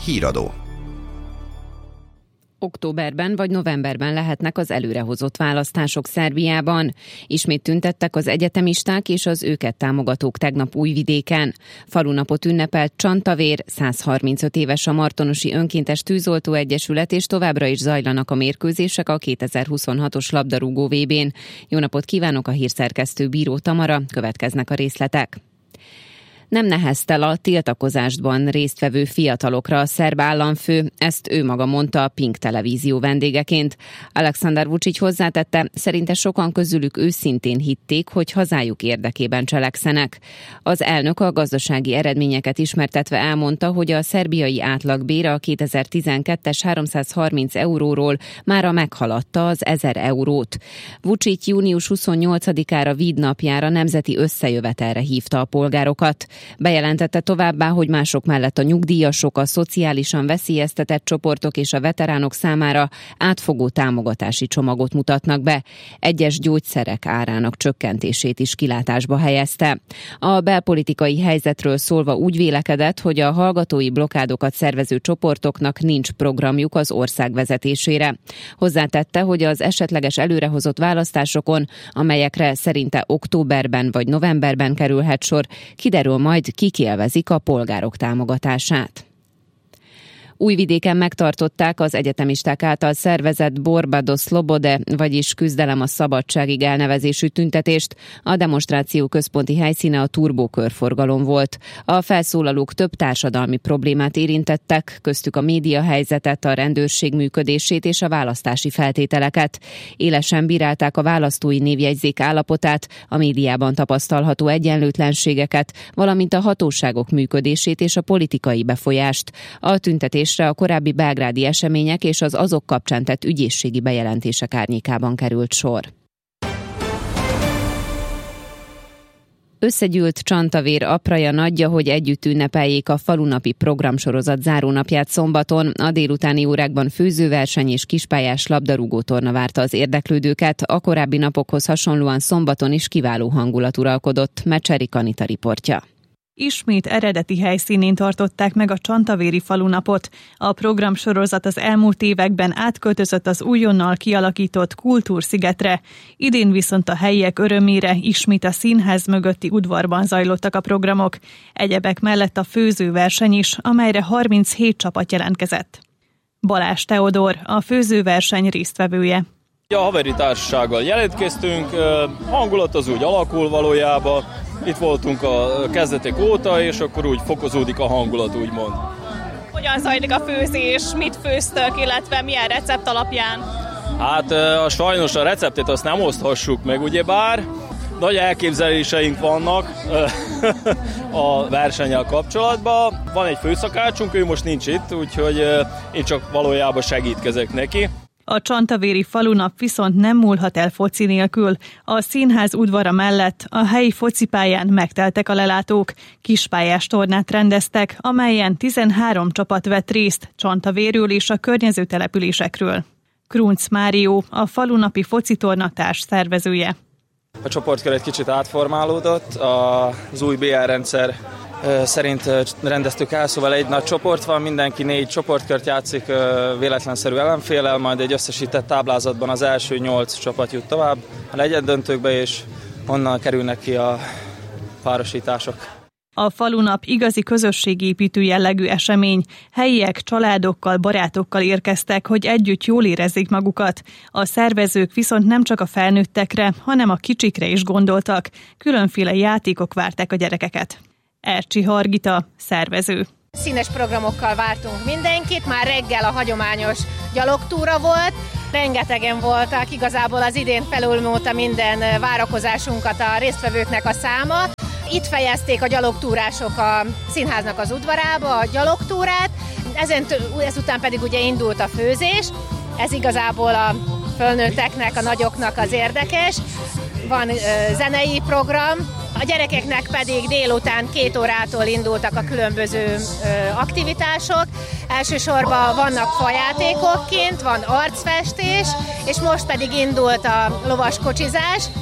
Híradó. Októberben vagy novemberben lehetnek az előrehozott választások Szerbiában. Ismét tüntettek az egyetemisták és az őket támogatók tegnap Újvidéken. Falunapot ünnepelt Csantavér, 135 éves a Martonosi Önkéntes Tűzoltó Egyesület, és továbbra is zajlanak a mérkőzések a 2026-os labdarúgó VB-n. Jó napot kívánok, a hírszerkesztő Bíró Tamara, következnek a részletek. Nem neheztel a tiltakozásban résztvevő fiatalokra a szerb államfő, ezt ő maga mondta a Pink televízió vendégeként. Aleksandar Vučić hozzátette, szerinte sokan közülük őszintén hitték, hogy hazájuk érdekében cselekszenek. Az elnök a gazdasági eredményeket ismertetve elmondta, hogy a szerbiai átlagbér a 2012-es 330 euróról mára meghaladta az 1000 eurót. Vučić június 28-ára Vid napjára nemzeti összejövetelre hívta a polgárokat. Bejelentette továbbá, hogy mások mellett a nyugdíjasok, a szociálisan veszélyeztetett csoportok és a veteránok számára átfogó támogatási csomagot mutatnak be. Egyes gyógyszerek árának csökkentését is kilátásba helyezte. A belpolitikai helyzetről szólva úgy vélekedett, hogy a hallgatói blokkádokat szervező csoportoknak nincs programjuk az ország vezetésére. Hozzátette, hogy az esetleges előrehozott választásokon, amelyekre szerinte októberben vagy novemberben kerülhet sor, kiderül majd, kik élvezik a polgárok támogatását. Újvidéken megtartották az egyetemisták által szervezett Borba do Slobode, vagyis Küzdelem a szabadságig elnevezésű tüntetést. A demonstráció központi helyszíne a turbókörforgalom volt. A felszólalók több társadalmi problémát érintettek, köztük a médiahelyzetet, a rendőrség működését és a választási feltételeket. Élesen bírálták a választói névjegyzék állapotát, a médiában tapasztalható egyenlőtlenségeket, valamint a hatóságok működését és a politikai befolyást. A tüntetés a korábbi belgrádi események és az azok kapcsán tett ügyészségi bejelentések árnyékában került sor. Összegyűlt Csantavér apraja nagyja, hogy együtt ünnepeljék a falunapi programsorozat zárónapját szombaton. A délutáni órákban főzőverseny és kispályás labdarúgótorna várta az érdeklődőket. A korábbi napokhoz hasonlóan szombaton is kiváló hangulat uralkodott. Mecseri Kanita riportja. Ismét eredeti helyszínén tartották meg a Csantavéri falunapot. A programsorozat az elmúlt években átköltözött az újonnan kialakított Kultúrszigetre. Idén viszont a helyiek örömére ismét a színház mögötti udvarban zajlottak a programok. Egyebek mellett a főzőverseny is, amelyre 37 csapat jelentkezett. Balázs Teodor, a főzőverseny résztvevője. A haveri társasággal jelentkeztünk, hangulat az úgy alakul valójában. Itt voltunk a kezdetek óta, és akkor úgy fokozódik a hangulat, úgymond. Hogyan zajlik a főzés, mit főztök, illetve milyen recept alapján? Hát sajnos a receptet azt nem oszthassuk meg, ugyebár. Nagy elképzeléseink vannak a versennyel kapcsolatban. Van egy főszakácsunk, ő most nincs itt, úgyhogy én csak valójában segítkezek neki. A Csantavéri falunap viszont nem múlhat el foci nélkül. A színház udvara mellett a helyi focipályán megteltek a lelátók. Kispályás tornát rendeztek, amelyen 13 csapat vett részt Csantavéről és a környező településekről. Krunc Márió, a falunapi focitorna társ szervezője. A csoportkör egy kicsit átformálódott, az új BR rendszer szerint rendeztük el, szóval egy nagy csoport van, mindenki 4 csoportkört játszik véletlenszerű ellenféllel, majd egy összesített táblázatban az első 8 csapat jut tovább a negyeddöntőkbe, és onnan kerülnek ki a párosítások. A falunap igazi közösségépítő jellegű esemény. Helyiek családokkal, barátokkal érkeztek, hogy együtt jól érezzék magukat. A szervezők viszont nem csak a felnőttekre, hanem a kicsikre is gondoltak. Különféle játékok várták a gyerekeket. Ercsi Hargita, szervező. Színes programokkal vártunk mindenkit, már reggel a hagyományos gyalogtúra volt, rengetegen voltak, igazából az idén felülmúlta minden várakozásunkat a résztvevőknek a száma. Itt fejezték a gyalogtúrások a színháznak az udvarába a gyalogtúrát, ezután pedig ugye indult a főzés, ez igazából a fölnőtteknek, a nagyoknak az érdekes. Van zenei program, a gyerekeknek pedig délután 2 órától indultak a különböző aktivitások. Elsősorban vannak fajátékok kint, van arcfestés, és most pedig indult a lovaskocsizás.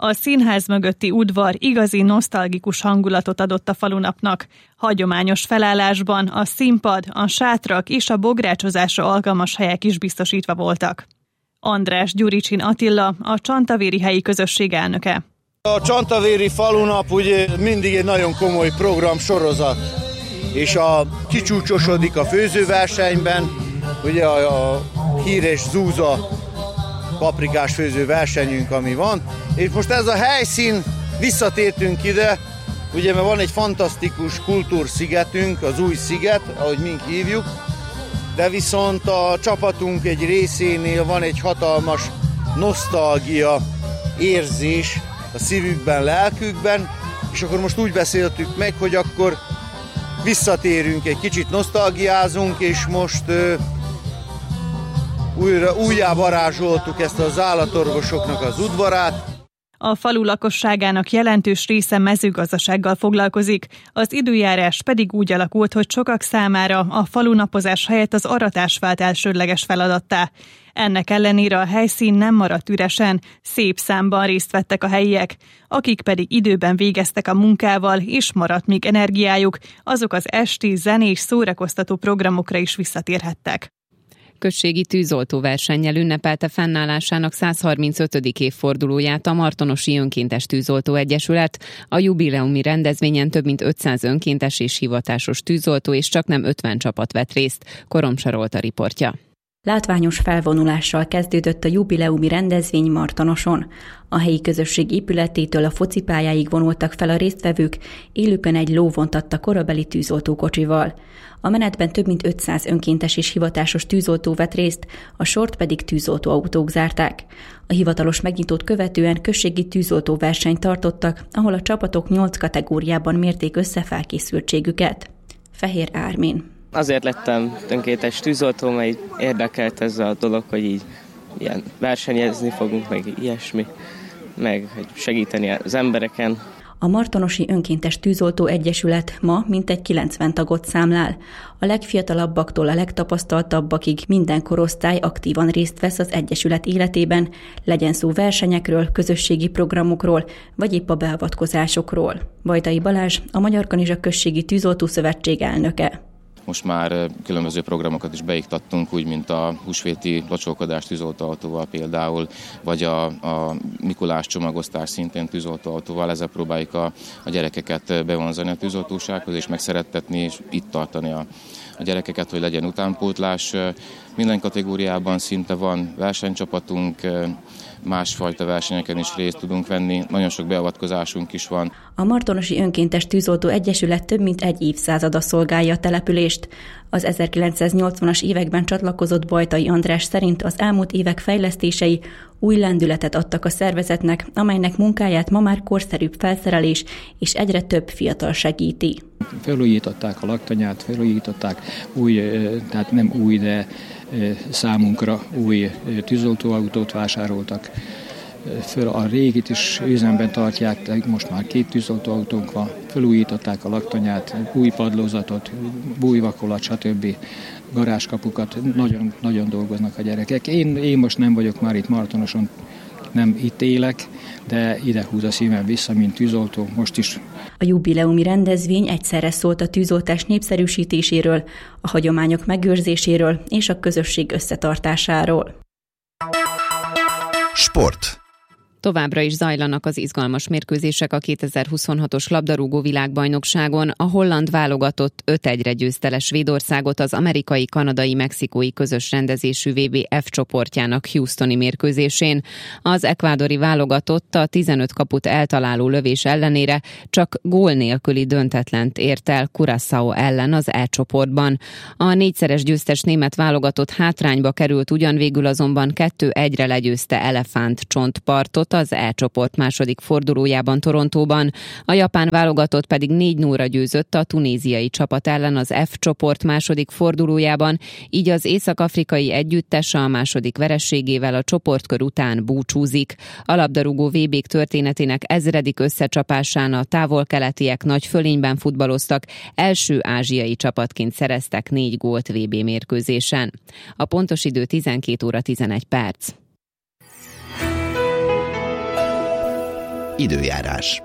A színház mögötti udvar igazi nosztalgikus hangulatot adott a falunapnak. Hagyományos felállásban a színpad, a sátrak és a bográcsozásra alkalmas helyek is biztosítva voltak. András Gyuricsin Attila, a Csantavéri helyi közösség elnöke. A Csantavéri falunap ugye mindig egy nagyon komoly programsorozat, és kicsúcsosodik a főzőversenyben, ugye a híres Zúza paprikás főzőversenyünk, ami van, és most ez a helyszín, visszatértünk ide, ugye mert van egy fantasztikus kultúrszigetünk, az új sziget, ahogy mink hívjuk, de viszont a csapatunk egy részénél van egy hatalmas nosztalgia érzés a szívükben, lelkükben, és akkor most úgy beszéltük meg, hogy akkor visszatérünk, egy kicsit nosztalgiázunk, és most újjá varázsoltuk ezt az állatorvosoknak az udvarát. A falu lakosságának jelentős része mezőgazdasággal foglalkozik, az időjárás pedig úgy alakult, hogy sokak számára a falunapozás helyett az aratás vált elsődleges feladattá. Ennek ellenére a helyszín nem maradt üresen, szép számban részt vettek a helyiek, akik pedig időben végeztek a munkával, és maradt még energiájuk, azok az esti, zenés, szórakoztató programokra is visszatérhettek. Községi tűzoltóversennyel ünnepelte fennállásának 135. évfordulóját a Martonosi Önkéntes Tűzoltó Egyesület. A jubileumi rendezvényen több mint 500 önkéntes és hivatásos tűzoltó és csaknem 50 csapat vett részt. Koromsa Róta riportja. Látványos felvonulással kezdődött a jubileumi rendezvény Martonoson. A helyi közösség épületétől a focipályáig vonultak fel a résztvevők, élükön egy ló vontatta korabeli tűzoltókocsival. A menetben több mint 500 önkéntes és hivatásos tűzoltó vett részt, a sort pedig tűzoltóautók zárták. A hivatalos megnyitót követően községi tűzoltóversenyt tartottak, ahol a csapatok 8 kategóriában mérték össze felkészültségüket. Fehér Ármin. Azért lettem önkéntes tűzoltó, mert érdekelt ez a dolog, hogy így ilyen versenyezni fogunk, meg ilyesmi, meg segíteni az embereken. A Martonosi Önkéntes Tűzoltó Egyesület ma mintegy 90 tagot számlál. A legfiatalabbaktól a legtapasztaltabbakig minden korosztály aktívan részt vesz az egyesület életében, legyen szó versenyekről, közösségi programokról, vagy épp a beavatkozásokról. Vajtai Balázs, a Magyar Kanizsa Községi Tűzoltó Szövetség elnöke. Most már különböző programokat is beiktattunk, úgy, mint a húsvéti locsolkodás tűzoltóautóval például, vagy a Mikulás csomagosztás szintén tűzoltóautóval. Ezzel próbáljuk a gyerekeket bevonzani a tűzoltósághoz, és megszerettetni, és itt tartani a gyerekeket, hogy legyen utánpótlás. Minden kategóriában szinte van versenycsapatunk, másfajta versenyeken is részt tudunk venni, nagyon sok beavatkozásunk is van. A Martonosi Önkéntes Tűzoltó Egyesület több mint egy évszázada szolgálja a települést. Az 1980-as években csatlakozott Vajtai András szerint az elmúlt évek fejlesztései új lendületet adtak a szervezetnek, amelynek munkáját ma már korszerűbb felszerelés és egyre több fiatal segíti. Felújították a laktanyát, felújították tehát nem új, de számunkra új tűzoltóautót vásároltak. A régit is üzemben tartják, most már 2 tűzoltóautónk van, felújították a laktanyát, új padlózatot, bújvakolat, stb. Garázskapukat, nagyon, nagyon dolgoznak a gyerekek. Én most nem vagyok már itt Martonoson, nem itt élek, de ide húz a szívem vissza, mint tűzoltó, most is. A jubileumi rendezvény egyszerre szólt a tűzoltás népszerűsítéséről, a hagyományok megőrzéséről és a közösség összetartásáról. Sport. Továbbra is zajlanak az izgalmas mérkőzések a 2026-os labdarúgó világbajnokságon. A holland válogatott 5-1-re győzte le Svédországot az amerikai-kanadai-mexikói közös rendezésű VB F csoportjának Houstoni mérkőzésén. Az ekvádori válogatott a 15 kaput eltaláló lövés ellenére csak gól nélküli döntetlent ért el Curaçao ellen az E csoportban. A 4-szeres győztes német válogatott hátrányba került, ugyan végül azonban 2-1-re legyőzte Elefántcsontpartot az E csoport második fordulójában Torontóban. A japán válogatott pedig 4-0-ra győzött a tunéziai csapat ellen az F csoport második fordulójában, így az észak-afrikai együttes a második vereségével a csoportkör után búcsúzik. A labdarúgó VB-k történetének 1000. összecsapásán a távol-keletiek nagy fölényben futballoztak, első ázsiai csapatként szereztek 4 gólt VB mérkőzésen. A pontos idő 12 óra 11 perc. Időjárás.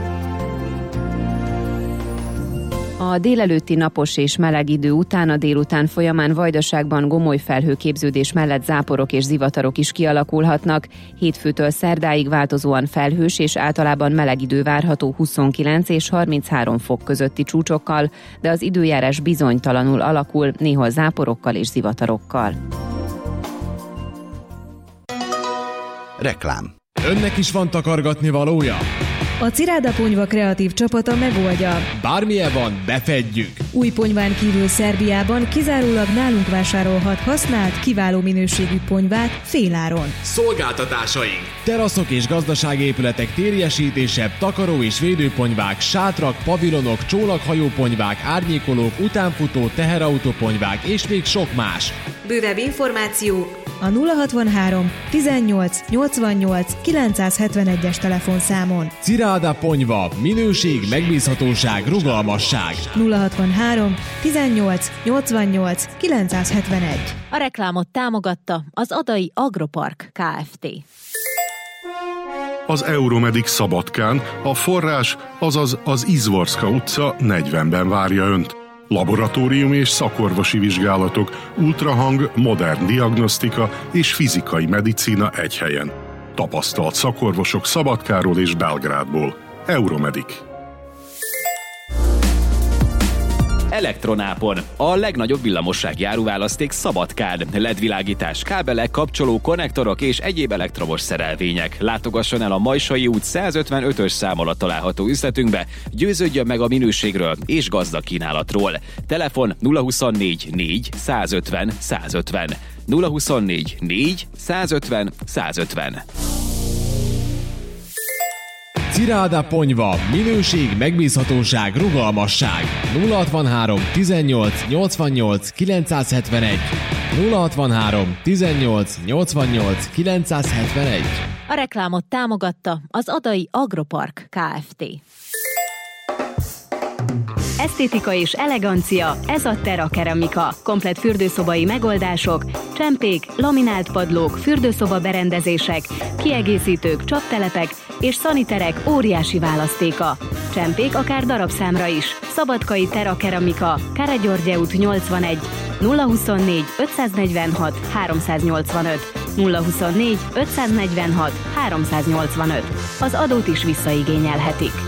A délelőtti napos és meleg idő után a délután folyamán Vajdaságban gomoly felhőképződés mellett záporok és zivatarok is kialakulhatnak. Hétfőtől szerdáig változóan felhős és általában meleg idő várható 29 és 33 fok közötti csúcsokkal, de az időjárás bizonytalanul alakul, néhol záporokkal és zivatarokkal. Reklám. Önnek is van takargatni valója? A Ciráda Ponyva kreatív csapata megoldja. Bármilyen van, befedjük. Új ponyván kívül Szerbiában kizárólag nálunk vásárolhat használt, kiváló minőségű ponyvát féláron. Szolgáltatásaink: teraszok és gazdasági épületek térjesítése, takaró és védőponyvák, sátrak, pavilonok, csónakhajóponyvák, árnyékolók, utánfutó, teherautóponyvák és még sok más. Bővebb információ a 063 18 88 971-es telefonszámon. Ciráda Ponyva, minőség, megbízhatóság, rugalmasság. 063 18 88 971. A reklámot támogatta az Adai Agropark Kft. Az Euromedic Szabadkán a forrás, azaz az Izvorska utca 40-ben várja Önt. Laboratóriumi és szakorvosi vizsgálatok, ultrahang, modern diagnosztika és fizikai medicína egy helyen. Tapasztalt szakorvosok Szabadkáról és Belgrádból. Euromedic. Elektronápon. A legnagyobb villamossági áruválaszték Szabadkán. LED-világítás, kábelek, kapcsoló, konnektorok és egyéb elektromos szerelvények. Látogasson el a Majsai út 155-ös szám alatt található üzletünkbe, győződjön meg a minőségről és gazdag kínálatról. Telefon 024 4 150 150. 024 4 150 150. Ciráda Ponyva, minőség, megbízhatóság, rugalmasság. 063 18 88 971. 063 18 88 971. A reklámot támogatta az Adai Agropark Kft. Esztétika és elegancia, ez a Terra Keramika. Komplett fürdőszobai megoldások, csempék, laminált padlók, fürdőszoba berendezések, kiegészítők, csaptelepek és szaniterek óriási választéka. Csempék akár darabszámra is. Szabadkai Terra Keramika, Káragyorgye út 81, 024 546 385, 024 546 385. Az adót is visszaigényelhetik.